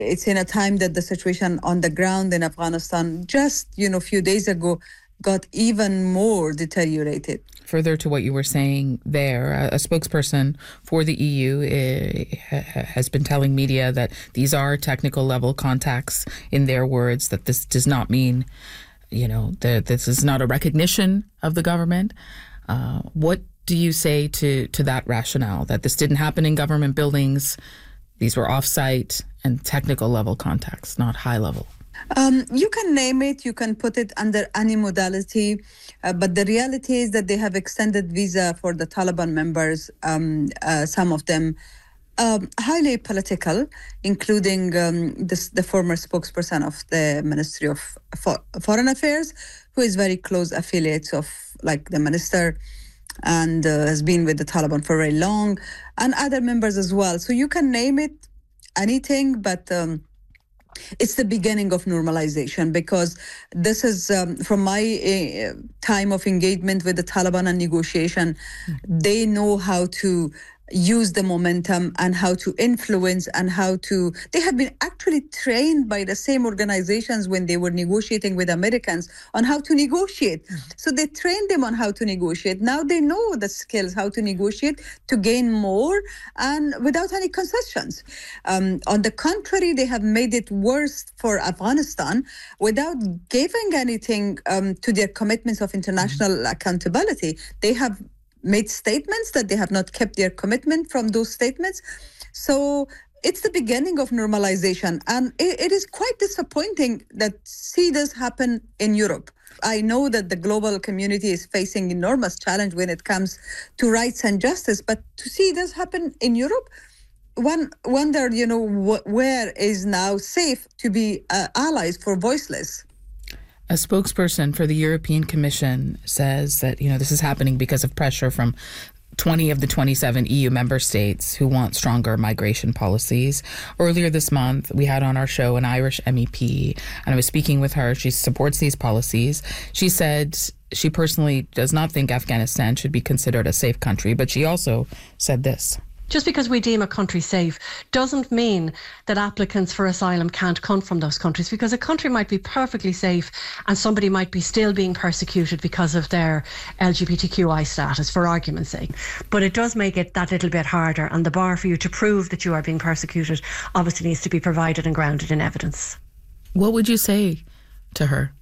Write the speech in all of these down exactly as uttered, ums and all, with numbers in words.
It's in a time that the situation on the ground in Afghanistan just, you know, a few days ago got even more deteriorated. Further to what you were saying there, a, a spokesperson for the E U uh, has been telling media that these are technical level contacts, in their words, that this does not mean, you know, that this is not a recognition of the government. Uh, what do you say to, to that rationale, that this didn't happen in government buildings, these were off-site and technical level contacts, not high level? Um, you can name it, you can put it under any modality, uh, but the reality is that they have extended visa for the Taliban members, um, uh, some of them um, highly political, including um, this, the former spokesperson of the Ministry of For- Foreign Affairs, who is very close affiliates of like the minister and uh, has been with the Taliban for very long, and other members as well. So you can name it anything, but um, it's the beginning of normalization, because this is um, from my uh, time of engagement with the Taliban and negotiation, mm-hmm. they know how to use the momentum and how to influence and how to, they have been actually trained by the same organizations when they were negotiating with Americans on how to negotiate. Mm-hmm. So they trained them on how to negotiate. Now they know the skills, how to negotiate to gain more and without any concessions. Um, on the contrary, they have made it worse for Afghanistan without giving anything um, to their commitments of international mm-hmm. accountability. They have made statements that they have not kept their commitment from those statements. So it's the beginning of normalization. And it, it is quite disappointing that see this happen in Europe. I know that the global community is facing enormous challenge when it comes to rights and justice, but to see this happen in Europe, one wonder, you know, wh- where is now safe to be uh, allies for voiceless. A spokesperson for the European Commission says that, you know, this is happening because of pressure from twenty of the twenty-seven E U member states who want stronger migration policies. Earlier this month, we had on our show an Irish M E P, and I was speaking with her. She supports these policies. She said she personally does not think Afghanistan should be considered a safe country, but she also said this. Just because we deem a country safe doesn't mean that applicants for asylum can't come from those countries, because a country might be perfectly safe and somebody might be still being persecuted because of their L G B T Q I status, for argument's sake. But it does make it that little bit harder, and the bar for you to prove that you are being persecuted obviously needs to be provided and grounded in evidence. What would you say to her?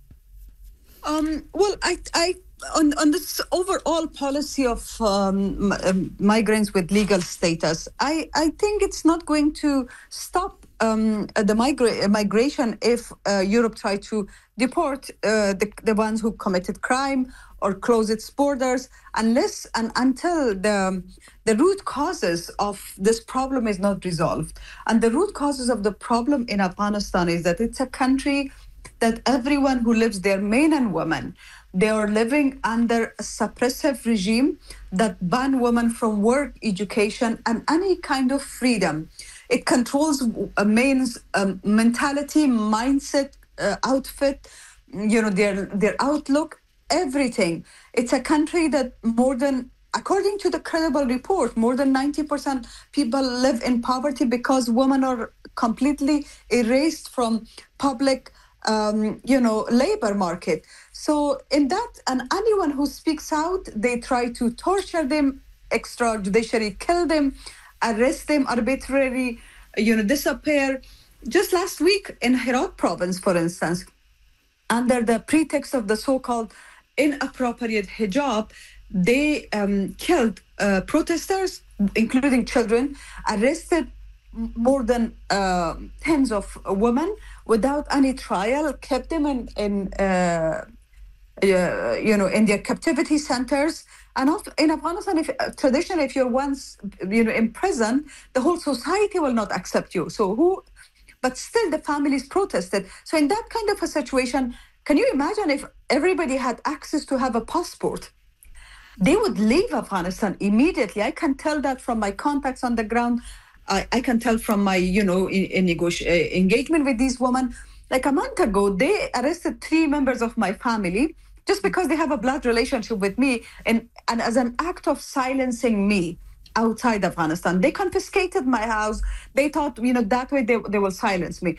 Um, well, I... I On, on this overall policy of um, m- migrants with legal status, I, I think it's not going to stop um, the migra- migration if uh, Europe try to deport uh, the, the ones who committed crime or close its borders, unless and until the, the root causes of this problem is not resolved. And the root causes of the problem in Afghanistan is that it's a country that everyone who lives there, men and women, they are living under a suppressive regime that ban women from work, education, and any kind of freedom. It controls a man's um, mentality, mindset, uh, outfit, you know, their their outlook, everything. It's a country that more than, according to the credible report, more than ninety percent people live in poverty because women are completely erased from public Um, you know, labor market. So in that, and anyone who speaks out, they try to torture them, extrajudicially kill them, arrest them arbitrarily, you know, disappear. Just last week in Herat province, for instance, under the pretext of the so-called inappropriate hijab, they um, killed uh, protesters, including children, arrested more than uh, tens of women without any trial, kept them in, in uh, uh, you know, in their captivity centers. And in Afghanistan, if, uh, traditionally, if you're once, you know, in prison, the whole society will not accept you. So who? But still, the families protested. So in that kind of a situation, can you imagine if everybody had access to have a passport? They would leave Afghanistan immediately. I can tell that from my contacts on the ground. I, I can tell from my, you know, in, in negoti- uh, engagement with these women. Like a month ago, they arrested three members of my family just because they have a blood relationship with me, and, and as an act of silencing me. outside Afghanistan. They confiscated my house. They thought, you know, that way they, they will silence me.